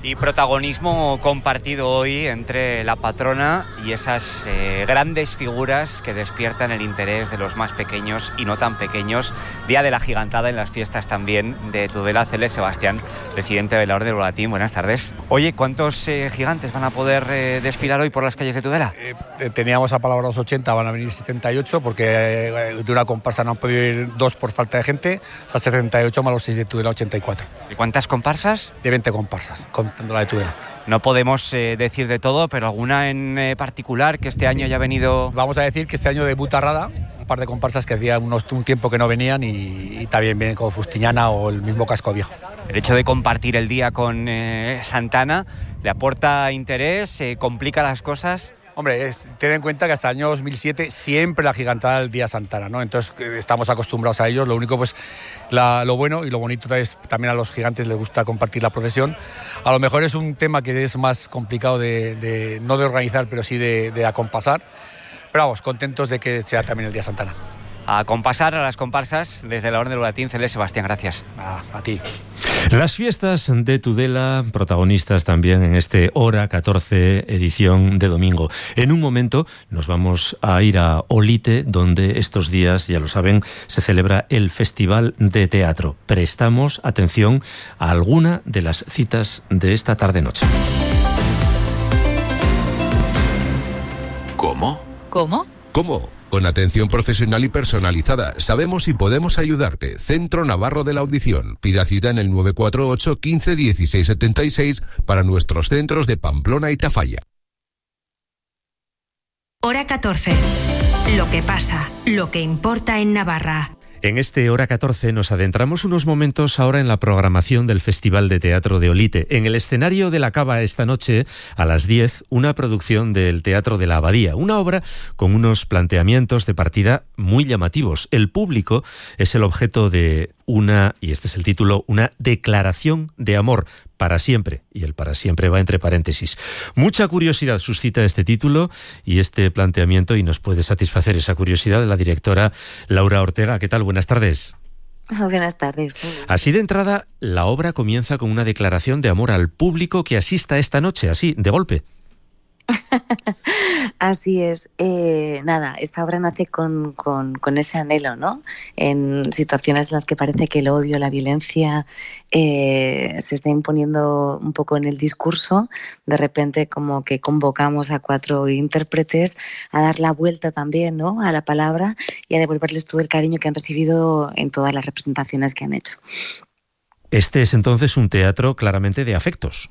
Y protagonismo compartido hoy entre la patrona y esas grandes figuras que despiertan el interés de los más pequeños y no tan pequeños. Día de la gigantada en las fiestas también de Tudela. Cele Sebastián, presidente de la Orden del Volatín, buenas tardes. Oye, ¿cuántos gigantes van a poder desfilar hoy por las calles de Tudela? Teníamos apalabrados 80, van a venir 78 porque de una comparsa no han podido ir 2 por falta de gente, o sea, 78 más los 6 de Tudela, 84. ¿Y cuántas comparsas? De 20 comparsas, contando la de Tudela. No podemos decir de todo, pero alguna en particular que este año haya venido... Vamos a decir que este año debuta Rada, un par de comparsas que hacía un tiempo que no venían y también vienen como Fustiñana o el mismo Casco Viejo. El hecho de compartir el día con Santana le aporta interés, complica las cosas. Hombre, ten en cuenta que hasta el año 2007 siempre la gigantada del día Santana, ¿no? Entonces estamos acostumbrados a ellos. Lo único, pues, lo bueno y lo bonito es también a los gigantes les gusta compartir la procesión. A lo mejor es un tema que es más complicado no de organizar, pero sí de acompasar. Pero vamos, contentos de que sea también el día Santana. A compasar a las comparsas desde la Orden del Volatín. Cele Sebastián, gracias. A ti. Las fiestas de Tudela, protagonistas también en este Hora 14 edición de domingo. En un momento nos vamos a ir a Olite, donde estos días, ya lo saben, se celebra el Festival de Teatro. Prestamos atención a alguna de las citas de esta tarde-noche. ¿Cómo? ¿Cómo? ¿Cómo? Con atención profesional y personalizada. Sabemos si podemos ayudarte. Centro Navarro de la Audición. Pida cita en el 948 15 16 76 para nuestros centros de Pamplona y Tafalla. Hora 14. Lo que pasa, lo que importa en Navarra. En este Hora 14 nos adentramos unos momentos ahora en la programación del Festival de Teatro de Olite. En el escenario de la Cava esta noche, a las 10, una producción del Teatro de la Abadía. Una obra con unos planteamientos de partida muy llamativos. El público es el objeto de y este es el título, una declaración de amor para siempre. Y el para siempre va entre paréntesis. Mucha curiosidad suscita este título y este planteamiento y nos puede satisfacer esa curiosidad de la directora Laura Ortega. ¿Qué tal? Buenas tardes. Buenas tardes. Así de entrada, la obra comienza con una declaración de amor al público que asista esta noche, así, de golpe. Así es. Esta obra nace con ese anhelo, ¿no? En situaciones en las que parece que el odio, la violencia se está imponiendo un poco en el discurso, de repente como que convocamos a 4 intérpretes a dar la vuelta también, ¿no?, a la palabra y a devolverles todo el cariño que han recibido en todas las representaciones que han hecho. Este es entonces un teatro claramente de afectos.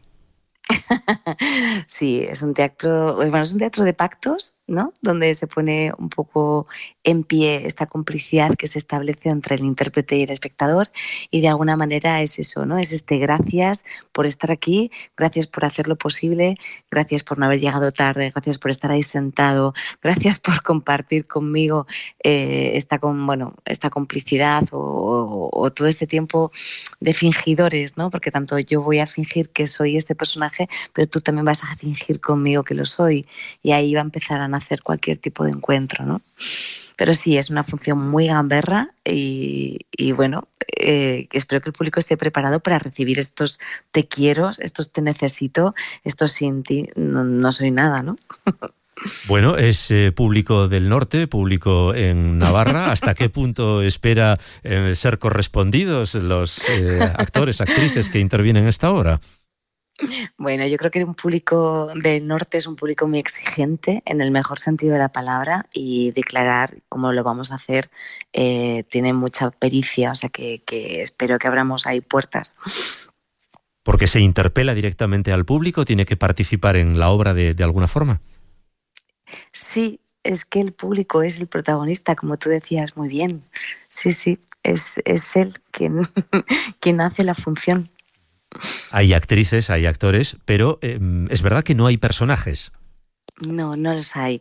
Sí, es un teatro de pactos, ¿no?, donde se pone un poco en pie esta complicidad que se establece entre el intérprete y el espectador, y de alguna manera es eso, ¿no? Es gracias por estar aquí, gracias por hacerlo posible, gracias por no haber llegado tarde, gracias por estar ahí sentado, gracias por compartir conmigo esta complicidad o todo este tiempo de fingidores, ¿no? Porque tanto yo voy a fingir que soy este personaje, pero tú también vas a fingir conmigo que lo soy, y ahí va a empezar a nacer cualquier tipo de encuentro, ¿no? Pero sí, es una función muy gamberra y espero que el público esté preparado para recibir estos te quiero, estos te necesito, estos sin ti no soy nada, ¿no? Bueno, es público del norte, público en Navarra. ¿Hasta qué punto espera ser correspondidos los actores, actrices que intervienen en esta obra? Bueno, yo creo que un público del norte es un público muy exigente en el mejor sentido de la palabra, y declarar cómo lo vamos a hacer tiene mucha pericia, o sea que espero que abramos ahí puertas. Porque se interpela directamente al público, tiene que participar en la obra de alguna forma. Sí, es que el público es el protagonista, como tú decías muy bien. Sí, es él quien hace la función. Hay actrices, hay actores, pero es verdad que no hay personajes. No los hay.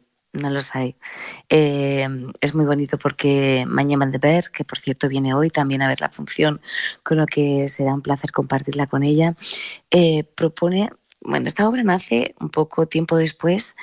Es muy bonito porque Mañana Van de Ver, que por cierto viene hoy también a ver la función, con lo que será un placer compartirla con ella, propone... Bueno, esta obra nace un poco tiempo después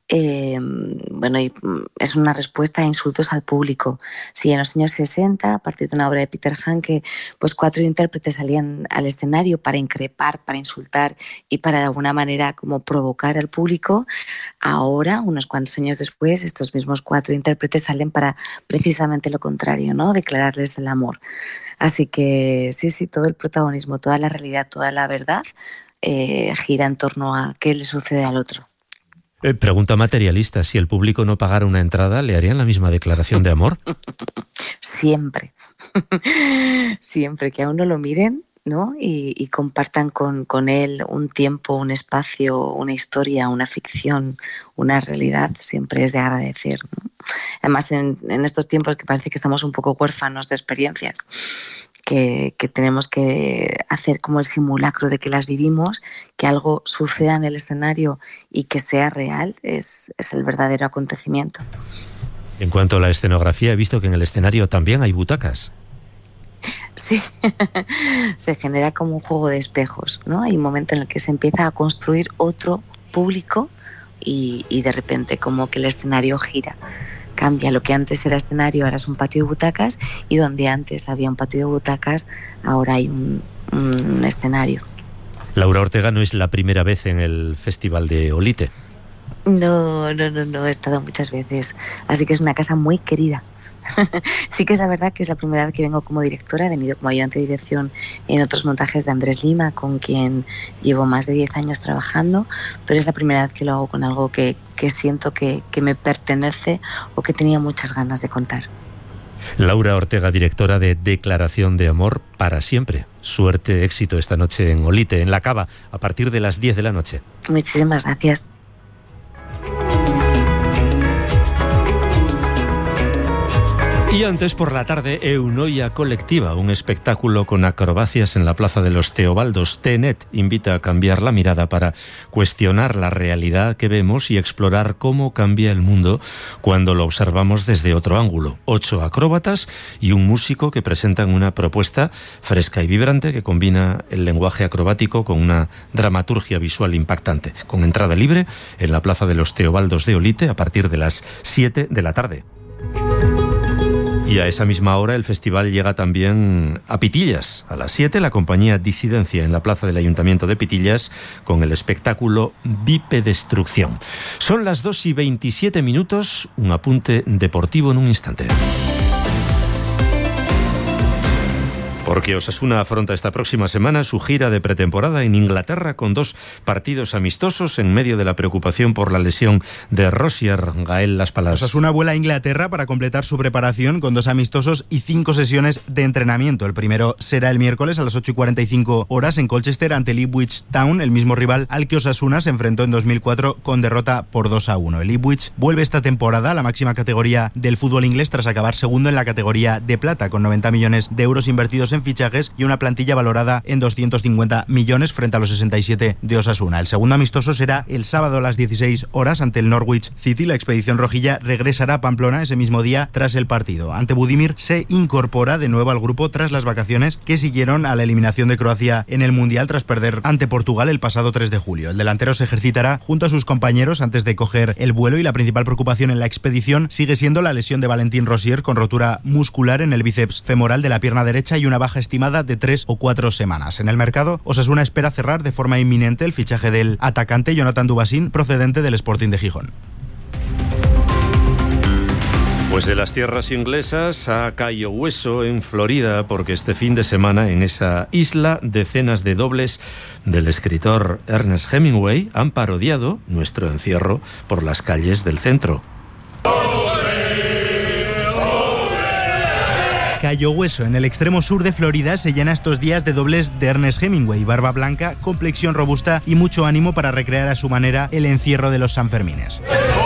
bueno, y es una respuesta a insultos al público. Si en los años 60, a partir de una obra de Peter Handke, pues 4 intérpretes salían al escenario para increpar, para insultar y para de alguna manera como provocar al público, ahora, unos cuantos años después, estos mismos 4 intérpretes salen para precisamente lo contrario, ¿no? Declararles el amor. Así que sí, todo el protagonismo, toda la realidad, toda la verdad gira en torno a qué le sucede al otro. Pregunta materialista, si el público no pagara una entrada, ¿le harían la misma declaración de amor? Siempre. Siempre, que a uno lo miren, ¿no? Y compartan con él un tiempo, un espacio, una historia, una ficción, una realidad, siempre es de agradecer, ¿no? Además, en estos tiempos que parece que estamos un poco huérfanos de experiencias, que tenemos que hacer como el simulacro de que las vivimos, que algo suceda en el escenario y que sea real, es el verdadero acontecimiento. En cuanto a la escenografía, he visto que en el escenario también hay butacas. Sí, se genera como un juego de espejos, ¿no? Hay un momento en el que se empieza a construir otro público y de repente como que el escenario gira. Cambia, lo que antes era escenario ahora es un patio de butacas, y donde antes había un patio de butacas ahora hay un escenario. Laura Ortega no es la primera vez en el Festival de Olite. No, he estado muchas veces, así que es una casa muy querida. Sí que es la verdad que es la primera vez que vengo como directora, he venido como ayudante de dirección en otros montajes de Andrés Lima, con quien llevo más de 10 años trabajando, pero es la primera vez que lo hago con algo que siento que me pertenece o que tenía muchas ganas de contar. Laura Ortega, directora de Declaración de Amor para Siempre. Suerte, éxito esta noche en Olite, en La Cava, a partir de las 10 de la noche. Muchísimas gracias. Y antes por la tarde, Eunoia Colectiva, un espectáculo con acrobacias en la Plaza de los Teobaldos. TENET invita a cambiar la mirada para cuestionar la realidad que vemos y explorar cómo cambia el mundo cuando lo observamos desde otro ángulo. 8 acróbatas y un músico que presentan una propuesta fresca y vibrante que combina el lenguaje acrobático con una dramaturgia visual impactante, con entrada libre en la Plaza de los Teobaldos de Olite a partir de las 7 de la tarde. Y a esa misma hora el festival llega también a Pitillas. A las 7 la compañía Disidencia en la plaza del Ayuntamiento de Pitillas con el espectáculo Vipedestrucción. Son las 2:27, un apunte deportivo en un instante. Porque Osasuna afronta esta próxima semana su gira de pretemporada en Inglaterra con 2 partidos amistosos en medio de la preocupación por la lesión de Rosier. Gael Las Palas. Osasuna vuela a Inglaterra para completar su preparación con 2 amistosos y 5 sesiones de entrenamiento. El primero será el miércoles a las 8:45 en Colchester ante el Ipswich Town, el mismo rival al que Osasuna se enfrentó en 2004 con derrota por 2-1. El Ipswich vuelve esta temporada a la máxima categoría del fútbol inglés tras acabar segundo en la categoría de plata, con 90 millones de euros invertidos en fichajes y una plantilla valorada en 250 millones frente a los 67 de Osasuna. El segundo amistoso será el sábado a las 16 ante el Norwich City. La expedición rojilla regresará a Pamplona ese mismo día tras el partido. Ante Budimir se incorpora de nuevo al grupo tras las vacaciones que siguieron a la eliminación de Croacia en el Mundial tras perder ante Portugal el pasado 3 de julio. El delantero se ejercitará junto a sus compañeros antes de coger el vuelo, y la principal preocupación en la expedición sigue siendo la lesión de Valentín Rosier, con rotura muscular en el bíceps femoral de la pierna derecha y una baja estimada de 3 o 4 semanas. En el mercado, Osasuna espera cerrar de forma inminente el fichaje del atacante Jonathan Dubasín, procedente del Sporting de Gijón. Pues de las tierras inglesas a Cayo Hueso, en Florida, porque este fin de semana en esa isla decenas de dobles del escritor Ernest Hemingway han parodiado nuestro encierro por las calles del centro. Cayo Hueso, en el extremo sur de Florida, se llena estos días de dobles de Ernest Hemingway. Barba blanca, complexión robusta y mucho ánimo para recrear a su manera el encierro de los Sanfermines.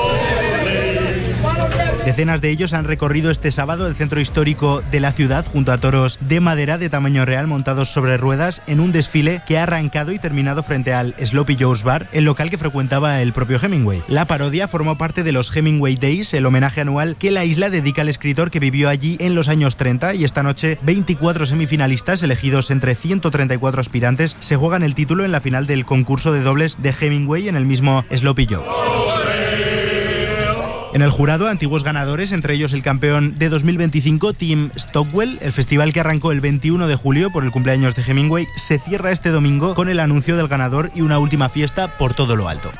Decenas de ellos han recorrido este sábado el centro histórico de la ciudad junto a toros de madera de tamaño real montados sobre ruedas en un desfile que ha arrancado y terminado frente al Sloppy Joe's Bar, el local que frecuentaba el propio Hemingway. La parodia formó parte de los Hemingway Days, el homenaje anual que la isla dedica al escritor que vivió allí en los años 30, y esta noche 24 semifinalistas elegidos entre 134 aspirantes se juegan el título en la final del concurso de dobles de Hemingway en el mismo Sloppy Joe's. En el jurado, antiguos ganadores, entre ellos el campeón de 2025, Tim Stockwell. El festival, que arrancó el 21 de julio por el cumpleaños de Hemingway, se cierra este domingo con el anuncio del ganador y una última fiesta por todo lo alto.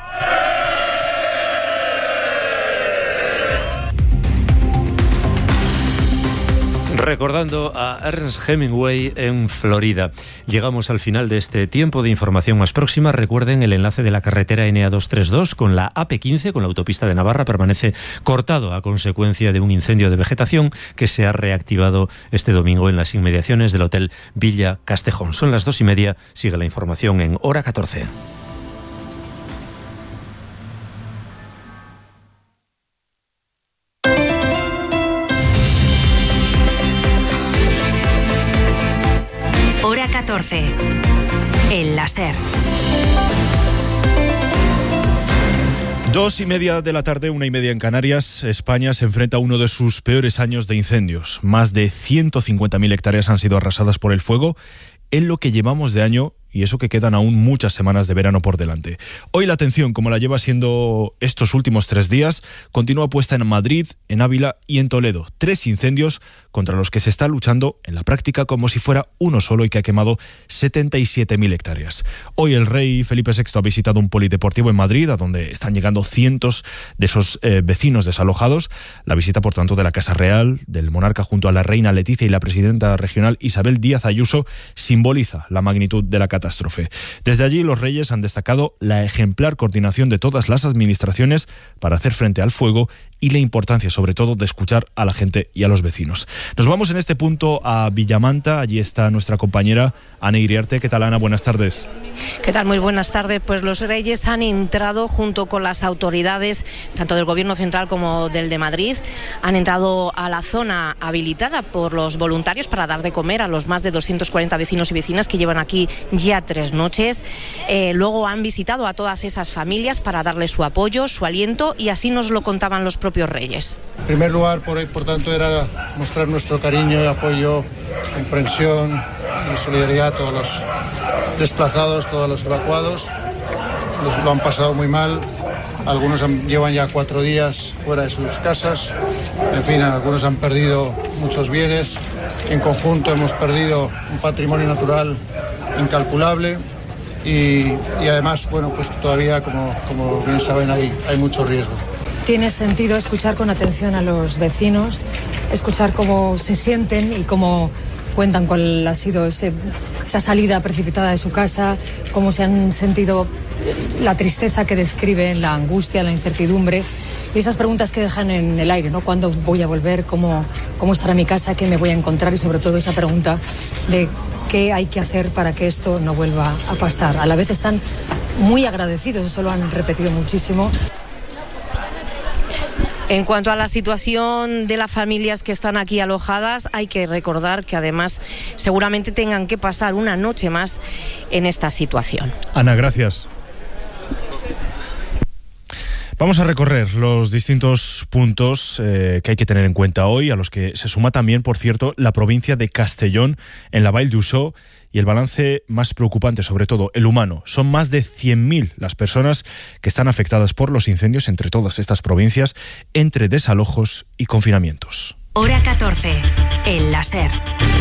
Recordando a Ernest Hemingway en Florida. Llegamos al final de este tiempo de información más próxima. Recuerden, el enlace de la carretera NA232 con la AP15, con la autopista de Navarra, permanece cortado a consecuencia de un incendio de vegetación que se ha reactivado este domingo en las inmediaciones del Hotel Villa Castejón. Son las 2:30. Sigue la información en Hora 14. Hora 14. El láser. 2:30 de la tarde, 1:30 en Canarias. España se enfrenta a uno de sus peores años de incendios. Más de 150.000 hectáreas han sido arrasadas por el fuego en lo que llevamos de año, y eso que quedan aún muchas semanas de verano por delante. Hoy la atención, como la lleva siendo estos últimos 3 días, continúa puesta en Madrid, en Ávila y en Toledo. 3 incendios contra los que se está luchando en la práctica como si fuera uno solo y que ha quemado 77.000 hectáreas. Hoy el rey Felipe VI ha visitado un polideportivo en Madrid, a donde están llegando cientos de esos vecinos desalojados. La visita, por tanto, de la Casa Real, del monarca junto a la reina Leticia y la presidenta regional Isabel Díaz Ayuso, simboliza la magnitud de la catástrofe. Desde allí, los reyes han destacado la ejemplar coordinación de todas las administraciones para hacer frente al fuego y la importancia, sobre todo, de escuchar a la gente y a los vecinos. Nos vamos en este punto a Villamanta. Allí está nuestra compañera Ana Iriarte. ¿Qué tal, Ana? Buenas tardes. ¿Qué tal? Muy buenas tardes. Pues los reyes han entrado junto con las autoridades, tanto del Gobierno Central como del de Madrid, han entrado a la zona habilitada por los voluntarios para dar de comer a los más de 240 vecinos y vecinas que llevan aquí ya 3 noches. Luego han visitado a todas esas familias para darles su apoyo, su aliento, y así nos lo contaban los propios reyes. En primer lugar, por tanto, era mostrar nuestro cariño y apoyo, comprensión y solidaridad a todos los desplazados, todos los evacuados. Lo han pasado muy mal. Algunos llevan ya 4 días fuera de sus casas. En fin, algunos han perdido muchos bienes. En conjunto hemos perdido un patrimonio natural incalculable y además, bueno, pues todavía, como bien saben, hay mucho riesgo. Tiene sentido escuchar con atención a los vecinos, escuchar cómo se sienten y cómo cuentan cuál ha sido esa salida precipitada de su casa, cómo se han sentido, la tristeza que describen, la angustia, la incertidumbre y esas preguntas que dejan en el aire, ¿no? ¿Cuándo voy a volver? ¿Cómo estará mi casa? ¿Qué me voy a encontrar? Y sobre todo esa pregunta de qué hay que hacer para que esto no vuelva a pasar. A la vez están muy agradecidos, eso lo han repetido muchísimo. En cuanto a la situación de las familias que están aquí alojadas, hay que recordar que además seguramente tengan que pasar una noche más en esta situación. Ana, gracias. Vamos a recorrer los distintos puntos que hay que tener en cuenta hoy, a los que se suma también, por cierto, la provincia de Castellón, en la Vall d'Uixó, y el balance más preocupante, sobre todo el humano. Son más de 100.000 las personas que están afectadas por los incendios entre todas estas provincias, entre desalojos y confinamientos. Hora 14. El láser.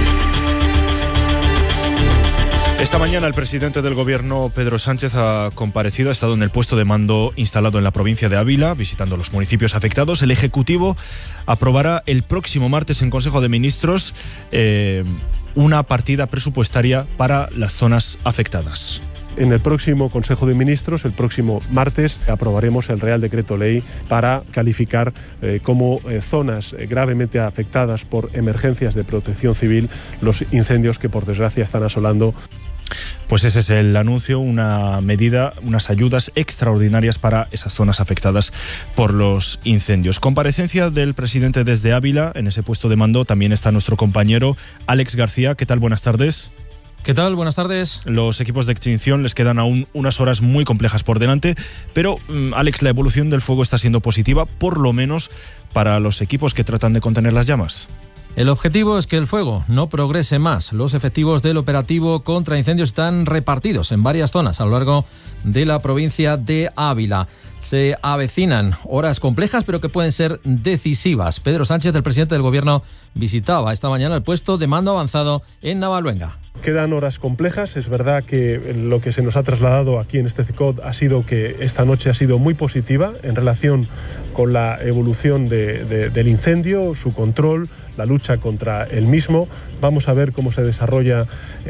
Esta mañana el presidente del Gobierno, Pedro Sánchez, ha comparecido, ha estado en el puesto de mando instalado en la provincia de Ávila, visitando los municipios afectados. El Ejecutivo aprobará el próximo martes en Consejo de Ministros una partida presupuestaria para las zonas afectadas. En el próximo Consejo de Ministros, el próximo martes, aprobaremos el Real Decreto Ley para calificar como zonas gravemente afectadas por emergencias de protección civil los incendios que, por desgracia, están asolando. Pues ese es el anuncio, una medida, unas ayudas extraordinarias para esas zonas afectadas por los incendios. Comparecencia del presidente desde Ávila. En ese puesto de mando también está nuestro compañero Alex García. ¿Qué tal? Buenas tardes. ¿Qué tal? Buenas tardes. Los equipos de extinción les quedan aún unas horas muy complejas por delante, pero Alex, la evolución del fuego está siendo positiva, por lo menos para los equipos que tratan de contener las llamas. El objetivo es que el fuego no progrese más. Los efectivos del operativo contra incendios están repartidos en varias zonas a lo largo de la provincia de Ávila. Se avecinan horas complejas, pero que pueden ser decisivas. Pedro Sánchez, el presidente del Gobierno, visitaba esta mañana el puesto de mando avanzado en Navaluenga. Quedan horas complejas, es verdad que lo que se nos ha trasladado aquí en este CECOT ha sido que esta noche ha sido muy positiva en relación con la evolución del incendio, su control, la lucha contra el mismo. Vamos a ver cómo se desarrolla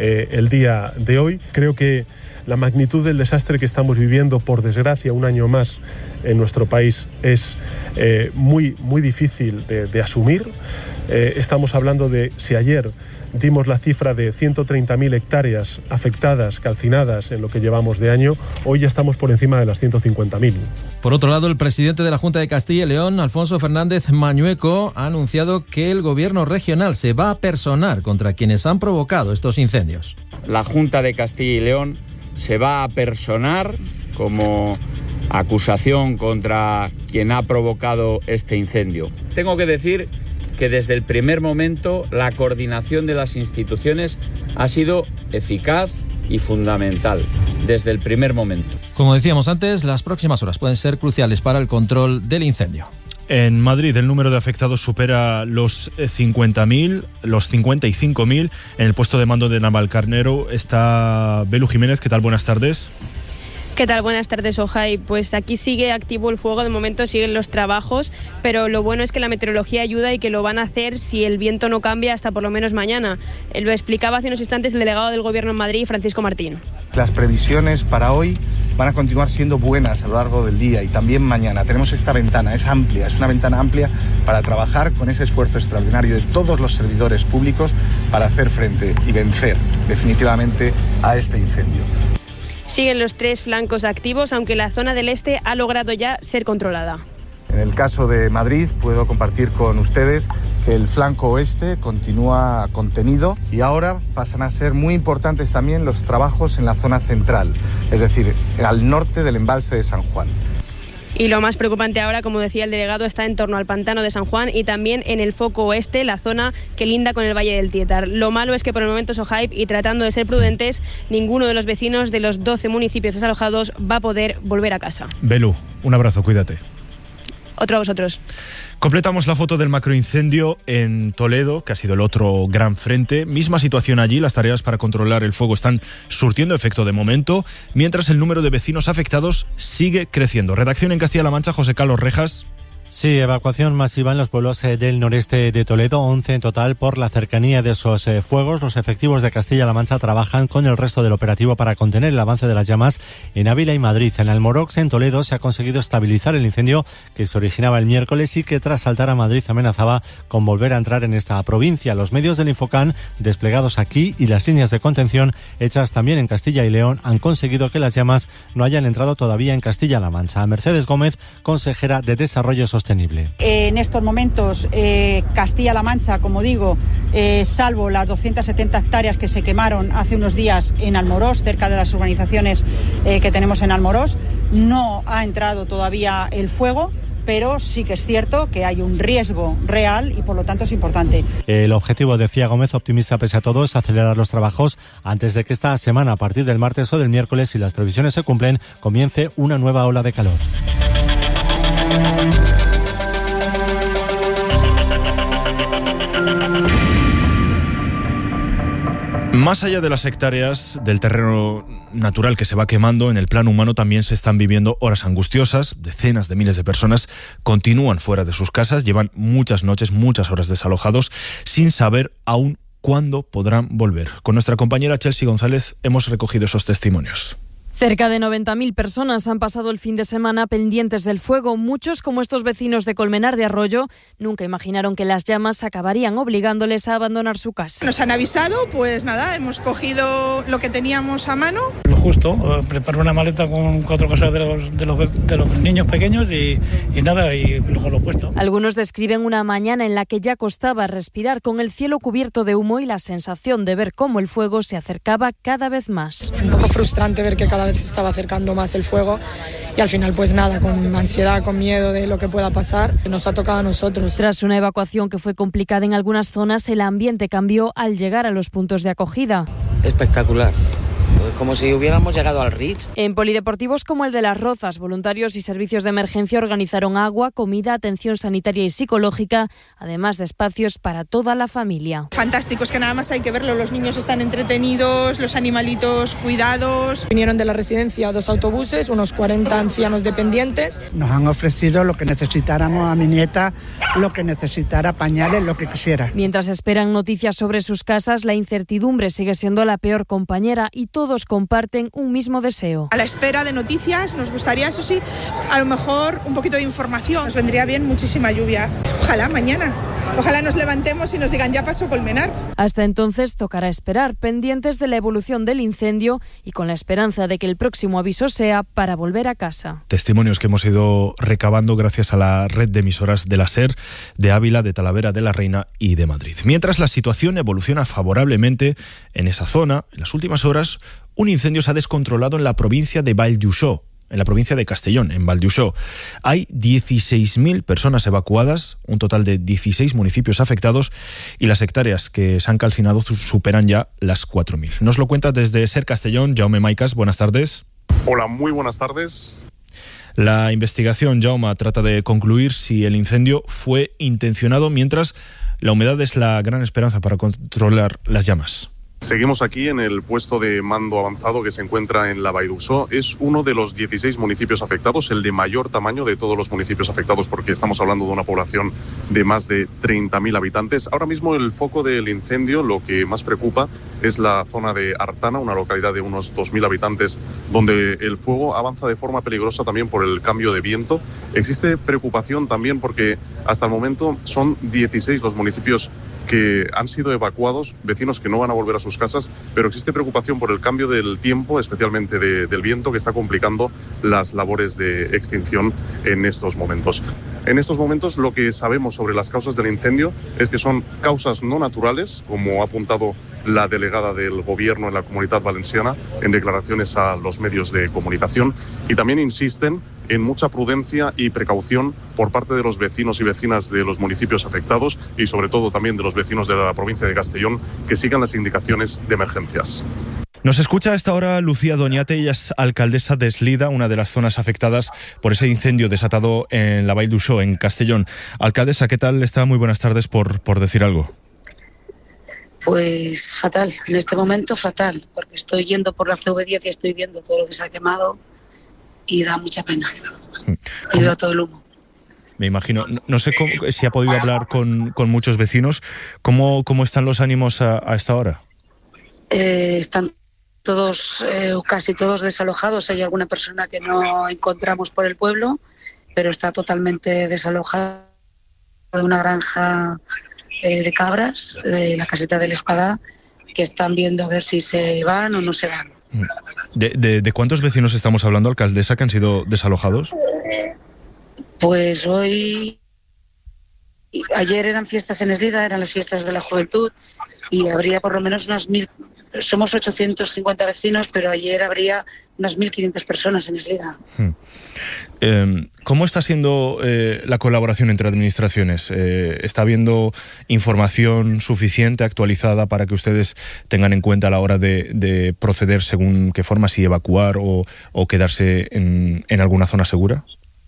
el día de hoy. Creo que la magnitud del desastre que estamos viviendo, por desgracia, un año más en nuestro país es muy difícil de asumir. Estamos hablando de, si ayer dimos la cifra de 130.000 hectáreas afectadas, calcinadas en lo que llevamos de año, hoy ya estamos por encima de las 150.000. Por otro lado, el presidente de la Junta de Castilla y León, Alfonso Fernández Mañueco, ha anunciado que el gobierno regional se va a personar contra quienes han provocado estos incendios. La Junta de Castilla y León se va a personar como acusación contra quien ha provocado este incendio. Tengo que decir que desde el primer momento la coordinación de las instituciones ha sido eficaz y fundamental, desde el primer momento. Como decíamos antes, las próximas horas pueden ser cruciales para el control del incendio. En Madrid el número de afectados supera los 50.000, los 55.000. En el puesto de mando de Navalcarnero está Belu Jiménez. ¿Qué tal? Buenas tardes. ¿Qué tal? Buenas tardes, Ojai. Pues aquí sigue activo el fuego, de momento siguen los trabajos, pero lo bueno es que la meteorología ayuda y que lo van a hacer si el viento no cambia hasta por lo menos mañana. Lo explicaba hace unos instantes el delegado del Gobierno en Madrid, Francisco Martín. Las previsiones para hoy van a continuar siendo buenas a lo largo del día y también mañana. Tenemos esta ventana, es amplia, es una ventana amplia para trabajar con ese esfuerzo extraordinario de todos los servidores públicos para hacer frente y vencer definitivamente a este incendio. Siguen los 3 flancos activos, aunque la zona del este ha logrado ya ser controlada. En el caso de Madrid puedo compartir con ustedes que el flanco oeste continúa contenido y ahora pasan a ser muy importantes también los trabajos en la zona central, es decir, al norte del embalse de San Juan. Y lo más preocupante ahora, como decía el delegado, está en torno al pantano de San Juan y también en el foco oeste, la zona que linda con el Valle del Tietar. Lo malo es que por el momento, Sohaib, y tratando de ser prudentes, ninguno de los vecinos de los 12 municipios desalojados va a poder volver a casa. Belu, un abrazo, cuídate. Otro a vosotros. Completamos la foto del macroincendio en Toledo, que ha sido el otro gran frente. Misma situación allí, las tareas para controlar el fuego están surtiendo efecto de momento, mientras el número de vecinos afectados sigue creciendo. Redacción en Castilla-La Mancha, José Carlos Rejas. Sí, evacuación masiva en los pueblos del noreste de Toledo, 11 en total por la cercanía de esos fuegos. Los efectivos de Castilla-La Mancha trabajan con el resto del operativo para contener el avance de las llamas en Ávila y Madrid. En Almorox, en Toledo, se ha conseguido estabilizar el incendio que se originaba el miércoles y que tras saltar a Madrid amenazaba con volver a entrar en esta provincia. Los medios del Infocan desplegados aquí y las líneas de contención hechas también en Castilla y León han conseguido que las llamas no hayan entrado todavía en Castilla-La Mancha. Mercedes Gómez, consejera de Desarrollo Sostenible. En estos momentos Castilla-La Mancha, como digo, salvo las 270 hectáreas que se quemaron hace unos días en Almorós, cerca de las urbanizaciones que tenemos en Almorós, no ha entrado todavía el fuego, pero sí que es cierto que hay un riesgo real y por lo tanto es importante. El objetivo, decía Gómez, optimista pese a todo, es acelerar los trabajos antes de que esta semana, a partir del martes o del miércoles, si las previsiones se cumplen, comience una nueva ola de calor. Más allá de las hectáreas del terreno natural que se va quemando, en el plano humano también se están viviendo horas angustiosas. Decenas de miles de personas continúan fuera de sus casas, llevan muchas noches, muchas horas desalojados, sin saber aún cuándo podrán volver. Con nuestra compañera Chelsea González hemos recogido esos testimonios. Cerca de 90.000 personas han pasado el fin de semana pendientes del fuego. Muchos, como estos vecinos de Colmenar de Arroyo, nunca imaginaron que las llamas acabarían obligándoles a abandonar su casa. Nos han avisado, pues nada, hemos cogido lo que teníamos a mano. Lo justo, preparé una maleta con 4 cosas de los niños pequeños y nada, y luego lo he puesto. Algunos describen una mañana en la que ya costaba respirar, con el cielo cubierto de humo y la sensación de ver cómo el fuego se acercaba cada vez más. Fue un poco frustrante ver que cada vez vez se estaba acercando más el fuego y al final pues nada, con ansiedad, con miedo de lo que pueda pasar, nos ha tocado a nosotros. Tras una evacuación que fue complicada en algunas zonas, el ambiente cambió al llegar a los puntos de acogida. Espectacular. Como si hubiéramos llegado al Ritz. En polideportivos como el de Las Rozas, voluntarios y servicios de emergencia organizaron agua, comida, atención sanitaria y psicológica, además de espacios para toda la familia. Fantástico, es que nada más hay que verlo, los niños están entretenidos, los animalitos cuidados. Vinieron de la residencia 2 autobuses, unos 40 ancianos dependientes. Nos han ofrecido lo que necesitáramos a mi nieta, lo que necesitara, pañales, lo que quisiera. Mientras esperan noticias sobre sus casas, la incertidumbre sigue siendo la peor compañera y todos comparten un mismo deseo. A la espera de noticias, nos gustaría, eso sí, a lo mejor un poquito de información. Nos vendría bien muchísima lluvia. Ojalá mañana. Ojalá nos levantemos y nos digan ya pasó Colmenar. Hasta entonces tocará esperar, pendientes de la evolución del incendio y con la esperanza de que el próximo aviso sea para volver a casa. Testimonios que hemos ido recabando gracias a la red de emisoras de la SER, de Ávila, de Talavera de la Reina y de Madrid. Mientras la situación evoluciona favorablemente en esa zona, en las últimas horas un incendio se ha descontrolado en la provincia de Vall-d'Uixó, en la provincia de Castellón, en Vall-d'Uixó. Hay 16.000 personas evacuadas, un total de 16 municipios afectados, y las hectáreas que se han calcinado superan ya las 4.000. Nos lo cuenta desde SER Castellón, Jaume Maicas. Buenas tardes. Hola, muy buenas tardes. La investigación, Jaume, trata de concluir si el incendio fue intencionado, mientras la humedad es la gran esperanza para controlar las llamas. Seguimos aquí en el puesto de mando avanzado que se encuentra en la Vall-d'Uixó. Es uno de los 16 municipios afectados, el de mayor tamaño de todos los municipios afectados, porque estamos hablando de una población de más de 30.000 habitantes. Ahora mismo el foco del incendio, lo que más preocupa, es la zona de Artana, una localidad de unos 2.000 habitantes, donde el fuego avanza de forma peligrosa también por el cambio de viento. Existe preocupación también porque hasta el momento son 16 los municipios que han sido evacuados, vecinos que no van a volver a sus casas, pero existe preocupación por el cambio del tiempo, especialmente del viento, que está complicando las labores de extinción en estos momentos. En estos momentos lo que sabemos sobre las causas del incendio es que son causas no naturales, como ha apuntado la delegada del Gobierno en la Comunitat Valenciana en declaraciones a los medios de comunicación, y también insisten en mucha prudencia y precaución por parte de los vecinos y vecinas de los municipios afectados y sobre todo también de los vecinos de la provincia de Castellón, que sigan las indicaciones de emergencias. Nos escucha a esta hora Lucía Doñate, ella es alcaldesa de Eslida, una de las zonas afectadas por ese incendio desatado en la Vall-d'Uixó, en Castellón. Alcaldesa, ¿qué tal está? Muy buenas tardes, por decir algo. Pues fatal, en este momento fatal, porque estoy yendo por la CV10 y estoy viendo todo lo que se ha quemado y da mucha pena. Y veo todo el humo. Me imagino, no sé si ha podido hablar con muchos vecinos. ¿Cómo están los ánimos a esta hora? Están todos, casi todos desalojados. Hay alguna persona que no encontramos por el pueblo, pero está totalmente desalojada de una granja de cabras, de la caseta del Espadá, que están viendo a ver si se van o no se van. ¿De cuántos vecinos estamos hablando, alcaldesa, que han sido desalojados? Pues ayer eran fiestas en Eslida, eran las fiestas de la juventud, y habría por lo menos unas 1.000, somos 850 vecinos, pero ayer habría unas 1.500 personas en Eslida. ¿Cómo está siendo la colaboración entre administraciones? ¿Está habiendo información suficiente, actualizada, para que ustedes tengan en cuenta a la hora de proceder según qué forma, si evacuar o quedarse en alguna zona segura?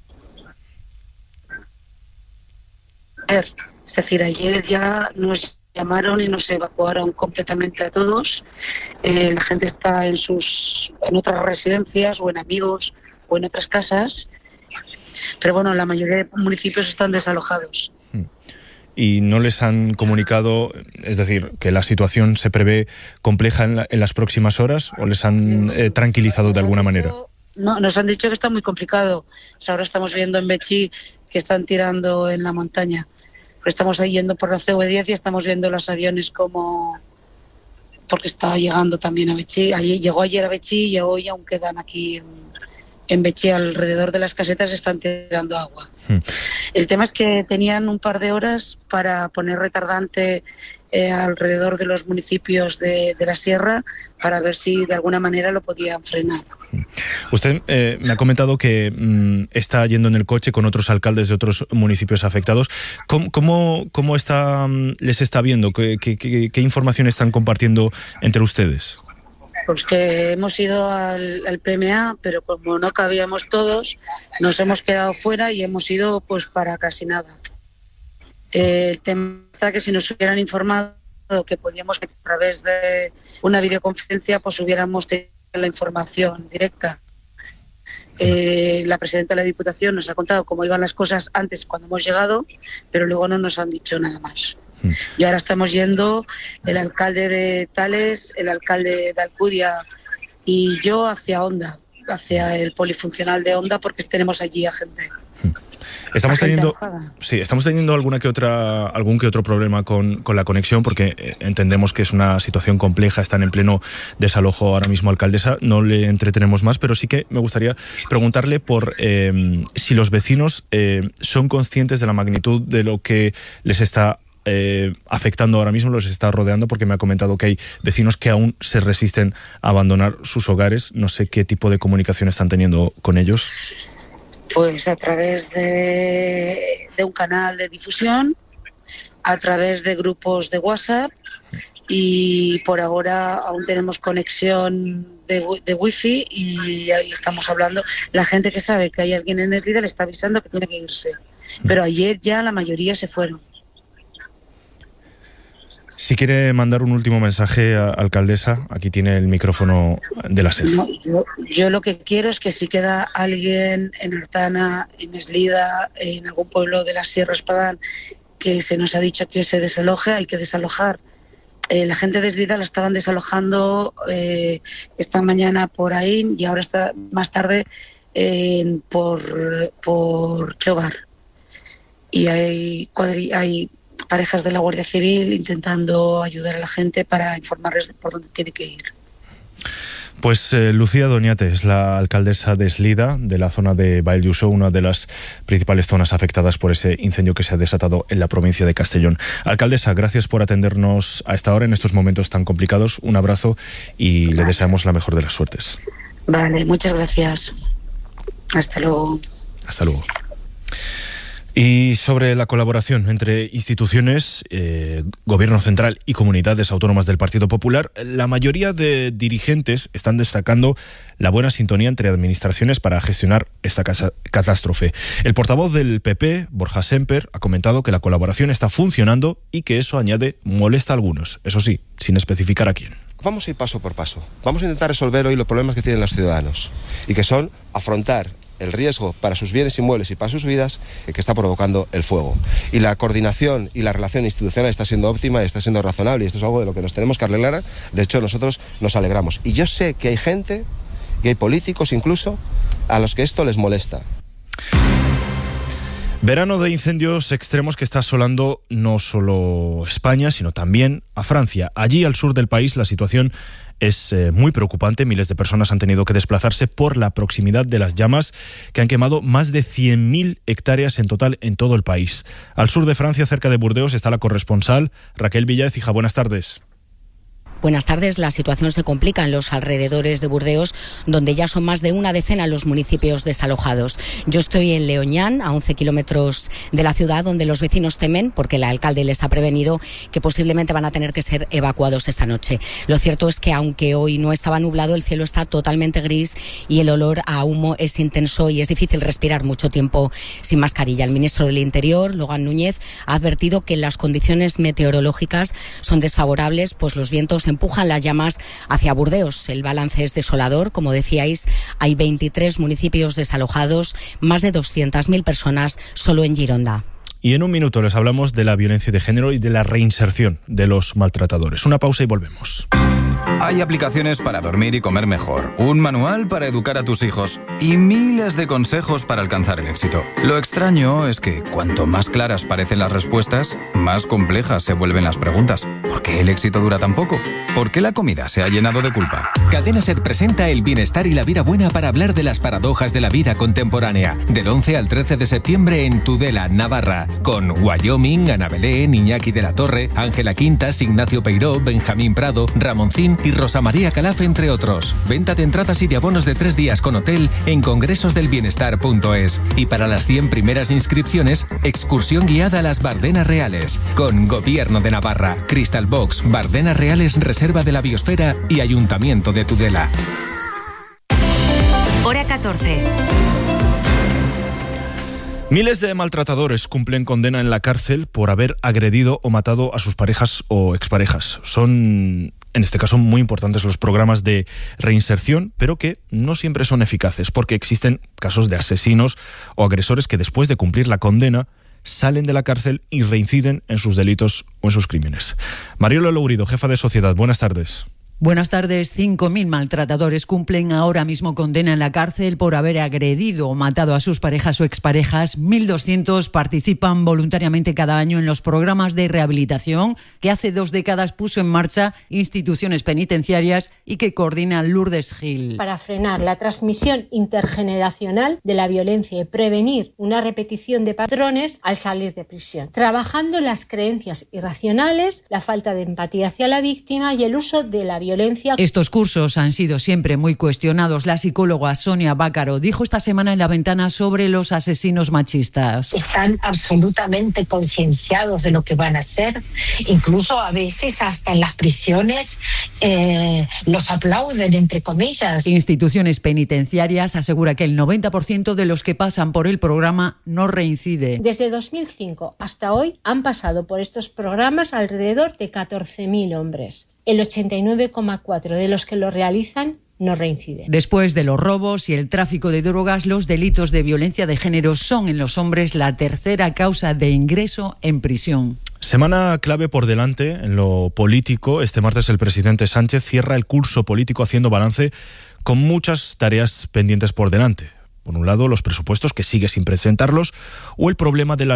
Es decir, ayer ya nos llamaron y nos evacuaron completamente a todos. La gente está en otras residencias o en amigos o en otras casas, pero bueno, la mayoría de municipios están desalojados. ¿Y no les han comunicado, es decir, que la situación se prevé compleja en las próximas horas, o les han tranquilizado de alguna manera? No, nos han dicho que está muy complicado. Ahora estamos viendo en Betxí que están tirando en la montaña. Estamos ahí yendo por la CV10 y estamos viendo los aviones porque está llegando también a Betxí. Llegó ayer a Betxí y hoy aún quedan aquí en Betxí, alrededor de las casetas, están tirando agua. El tema es que tenían un par de horas para poner retardante alrededor de los municipios de la sierra para ver si de alguna manera lo podían frenar. Usted me ha comentado que está yendo en el coche con otros alcaldes de otros municipios afectados. ¿Cómo les está viendo? ¿Qué información están compartiendo entre ustedes? Pues que hemos ido al PMA, pero como no cabíamos todos, nos hemos quedado fuera y hemos ido pues para casi nada. El tema está que si nos hubieran informado que podíamos a través de una videoconferencia, pues hubiéramos tenido la información directa. La presidenta de la Diputación nos ha contado cómo iban las cosas antes cuando hemos llegado, pero luego no nos han dicho nada más. Y ahora estamos yendo el alcalde de Tales, el alcalde de Alcudia y yo hacia Onda, hacia el polifuncional de Onda, porque tenemos allí a gente. Estamos teniendo algún que otro problema con la conexión, porque entendemos que es una situación compleja, están en pleno desalojo ahora mismo, alcaldesa, no le entretenemos más, pero sí que me gustaría preguntarle por si los vecinos son conscientes de la magnitud de lo que les está afectando ahora mismo, los está rodeando, porque me ha comentado que hay vecinos que aún se resisten a abandonar sus hogares. No sé qué tipo de comunicación están teniendo con ellos. Pues a través de un canal de difusión, a través de grupos de WhatsApp, y por ahora aún tenemos conexión de wifi y ahí estamos hablando. La gente que sabe que hay alguien en Eslida le está avisando que tiene que irse, pero ayer ya la mayoría se fueron. Si quiere mandar un último mensaje, alcaldesa, aquí tiene el micrófono de la sede. No, yo lo que quiero es que si queda alguien en Artana, en Eslida, en algún pueblo de la Sierra Espadán, que se nos ha dicho que se desaloje, hay que desalojar. La gente de Eslida la estaban desalojando esta mañana por ahí y ahora está más tarde por Chobar. Y hay parejas de la Guardia Civil intentando ayudar a la gente para informarles de por dónde tiene que ir. Pues Lucía Doñate es la alcaldesa de Eslida, de la zona de Vall d'Uixó, una de las principales zonas afectadas por ese incendio que se ha desatado en la provincia de Castellón. Alcaldesa, gracias por atendernos a esta hora en estos momentos tan complicados. Un abrazo y le deseamos la mejor de las suertes. Vale, muchas gracias. Hasta luego. Hasta luego. Y sobre la colaboración entre instituciones, Gobierno central y comunidades autónomas del Partido Popular, la mayoría de dirigentes están destacando la buena sintonía entre administraciones para gestionar esta catástrofe. El portavoz del PP, Borja Semper, ha comentado que la colaboración está funcionando y que eso, añade, molesta a algunos. Eso sí, sin especificar a quién. Vamos a ir paso por paso. Vamos a intentar resolver hoy los problemas que tienen los ciudadanos y que son afrontar el riesgo para sus bienes inmuebles y para sus vidas que está provocando el fuego. Y la coordinación y la relación institucional está siendo óptima, está siendo razonable, y esto es algo de lo que nos tenemos que arreglar. De hecho, nosotros nos alegramos. Y yo sé que hay gente, y hay políticos incluso, a los que esto les molesta. Verano de incendios extremos que está asolando no solo España, sino también a Francia. Allí, al sur del país, la situación es muy preocupante. Miles de personas han tenido que desplazarse por la proximidad de las llamas que han quemado más de 100.000 hectáreas en total en todo el país. Al sur de Francia, cerca de Burdeos, está la corresponsal Raquel Villaécija. Buenas tardes. Buenas tardes. La situación se complica en los alrededores de Burdeos, donde ya son más de una decena los municipios desalojados. Yo estoy en Leoñán, a 11 kilómetros de la ciudad, donde los vecinos temen, porque el alcalde les ha prevenido, que posiblemente van a tener que ser evacuados esta noche. Lo cierto es que, aunque hoy no estaba nublado, el cielo está totalmente gris y el olor a humo es intenso y es difícil respirar mucho tiempo sin mascarilla. El ministro del Interior, Logan Núñez, ha advertido que las condiciones meteorológicas son desfavorables, pues los vientos empujan las llamas hacia Burdeos. El balance es desolador. Como decíais, hay 23 municipios desalojados, más de 200.000 personas solo en Gironda. Y en un minuto les hablamos de la violencia de género y de la reinserción de los maltratadores. Una pausa y volvemos. Hay aplicaciones para dormir y comer mejor, un manual para educar a tus hijos y miles de consejos para alcanzar el éxito. Lo extraño es que cuanto más claras parecen las respuestas, más complejas se vuelven las preguntas. ¿Por qué el éxito dura tan poco? ¿Por qué la comida se ha llenado de culpa? Cadena SER presenta El bienestar y la vida buena para hablar de las paradojas de la vida contemporánea. Del 11 al 13 de septiembre en Tudela, Navarra. Con Wyoming, Ana Belén, Iñaki de la Torre, Ángela Quintas, Ignacio Peiró, Benjamín Prado, Ramoncín y Rosa María Calaf, entre otros. Venta de entradas y de abonos de 3 días con hotel en congresosdelbienestar.es. Y para las 100 primeras inscripciones, excursión guiada a las Bardenas Reales. Con Gobierno de Navarra, Crystal Box, Bardenas Reales, Reserva de la Biosfera y Ayuntamiento de Tudela. Hora 14. Miles de maltratadores cumplen condena en la cárcel por haber agredido o matado a sus parejas o exparejas. Son, en este caso, muy importantes los programas de reinserción, pero que no siempre son eficaces, porque existen casos de asesinos o agresores que después de cumplir la condena salen de la cárcel y reinciden en sus delitos o en sus crímenes. Mariola Lourido, jefa de Sociedad, buenas tardes. Buenas tardes. 5.000 maltratadores cumplen ahora mismo condena en la cárcel por haber agredido o matado a sus parejas o exparejas. 1.200 participan voluntariamente cada año en los programas de rehabilitación que hace 2 décadas puso en marcha instituciones penitenciarias y que coordina Lourdes Gil. Para frenar la transmisión intergeneracional de la violencia y prevenir una repetición de patrones al salir de prisión. Trabajando las creencias irracionales, la falta de empatía hacia la víctima y el uso de la violencia. Estos cursos han sido siempre muy cuestionados. La psicóloga Sonia Bácaro dijo esta semana en La Ventana sobre los asesinos machistas. Están absolutamente concienciados de lo que van a hacer, incluso a veces hasta en las prisiones los aplauden, entre comillas. Instituciones penitenciarias asegura que el 90% de los que pasan por el programa no reincide. Desde 2005 hasta hoy han pasado por estos programas alrededor de 14.000 hombres. El 89,4% de los que lo realizan no reinciden. Después de los robos y el tráfico de drogas, los delitos de violencia de género son en los hombres la tercera causa de ingreso en prisión. Semana clave por delante en lo político. Este martes el presidente Sánchez cierra el curso político haciendo balance con muchas tareas pendientes por delante. Por un lado, los presupuestos, que sigue sin presentarlos, o el problema de la